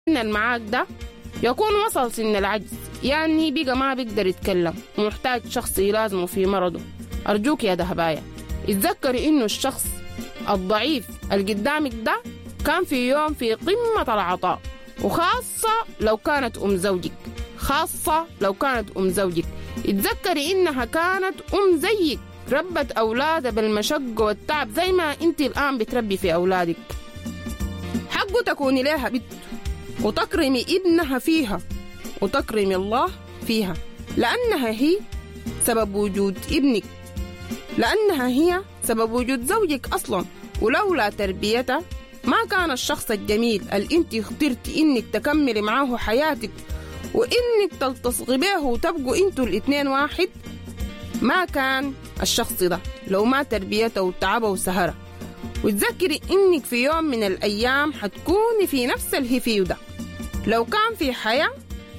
المعاك ده يكون وصل سن العجز، يعني بقى ما بيقدر يتكلم ومحتاج شخص يلازمه في مرضه، أرجوك يا دهبايا اتذكري إنه الشخص الضعيف اللي قدامك ده كان في يوم في قمة العطاء، وخاصة لو كانت زوجك، خاصة لو كانت زوجك. اتذكري إنها كانت زيك، ربت أولادها بالمشقة والتعب زي ما أنت الآن بتربي في أولادك. حقه تكوني لها بنت وتكرمي ابنها فيها وتكرمي الله فيها، لأنها هي سبب وجود ابنك، لأنها هي سبب وجود زوجك أصلا، ولولا تربيتها ما كان الشخص الجميل اللي انت اخترتي انك تكملي معاه حياتك وانك تلتصقي به وتبقوا انتوا الاتنين واحد، ما كان الشخص ده لو ما تربيته وتعبه وسهره. وتذكري انك في يوم من الايام حتكوني في نفس الهفيو ده، لو كان في حياة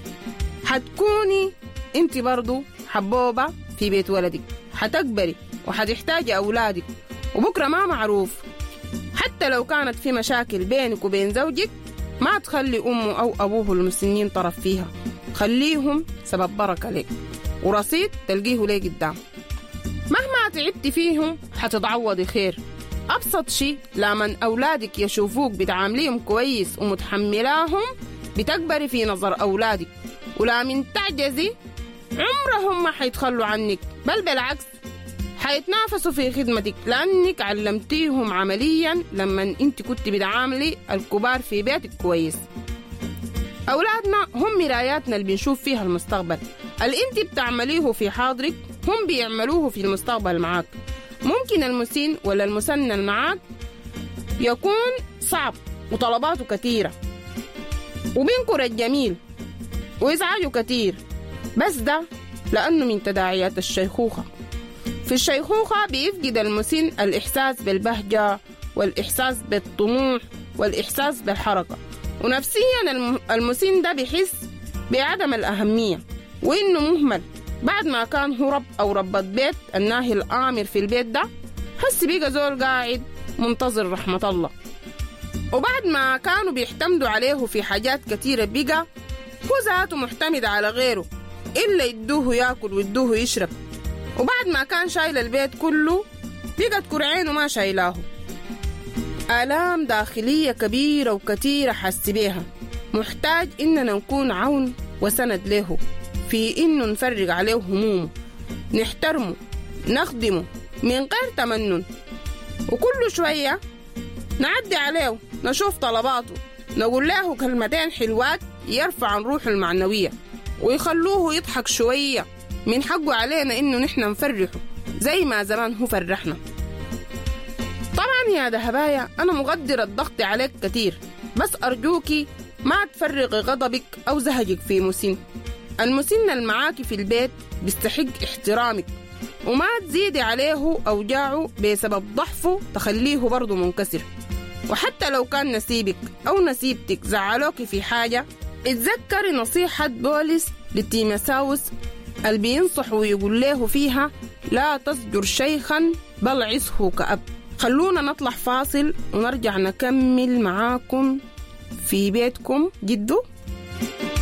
حتكوني انت برضو حبوبة في بيت ولدك، حتكبري وحتحتاجي أولادك، وبكرة ما معروف حتى لو كانت في مشاكل بينك وبين زوجك ما تخلي أمه أو أبوه المسنين طرف فيها، خليهم سبب بركة لك ورصيد تلقيه لك قدام. مهما تعبتي فيهم حتتعوضي خير. أبسط شيء لمن أولادك يشوفوك بتعامليهم كويس ومتحملاهم بتكبري في نظر أولادك، ولا من تعجزي عمرهم ما حيتخلوا عنك، بل بالعكس حيتنافسوا في خدمتك لأنك علمتيهم عمليا لما انت كنت بتعاملي الكبار في بيتك كويس. أولادنا هم مراياتنا اللي بنشوف فيها المستقبل، اللي انت بتعمليه في حاضرك هم بيعملوه في المستقبل معاك. ممكن المسن ولا المسنن معاك يكون صعب وطلباته كثيرة وبينكر الجميل ويزعجه كتير، بس ده لأنه من تداعيات الشيخوخة. في الشيخوخة بيفقد المسن الإحساس بالبهجة والإحساس بالطموح والإحساس بالحركة، ونفسيا المسن ده بيحس بعدم الأهمية وإنه مهمل. بعد ما كان هو رب أو ربة بيت الناهي الآمر في البيت ده، هسي بيقى زول قاعد منتظر رحمة الله. وبعد ما كانوا بيحتمدوا عليه في حاجات كتيرة بيقى هو ذاته معتمد على غيره، إلا يدوه ياكل ويدوه يشرب. وبعد ما كان شايل البيت كله بيقت كرعينه ما شايلاه. آلام داخلية كبيرة وكتيرة حس بيها، محتاج إننا نكون عون وسند له في إنه نفرج عليه همومه، نحترمه، نخدمه من غير تمنن، وكل شوية نعدي عليه نشوف طلباته، نقول له كلمتين حلوات يرفع عن روحه المعنوية ويخلوه يضحك شوية. من حقه علينا إنه نحن نفرحه زي ما زمان هو فرحنا. طبعا يا دهبايا أنا مقدر الضغط عليك كتير، بس أرجوكي ما تفرغي غضبك أو زهجك في مسن. المسن المعاكي في البيت بيستحق احترامك، وما تزيدي عليه أوجاعه بسبب ضعفه تخليه برضو منكسر. وحتى لو كان نسيبك أو نسيبتك زعلوك في حاجة، اتذكري نصيحة بولس لتيمساوس اللي بينصح ويقول له فيها لا تزجر شيخا بل عصه كأب. خلونا نطلع فاصل ونرجع نكمل معاكم في بيتكم جدو.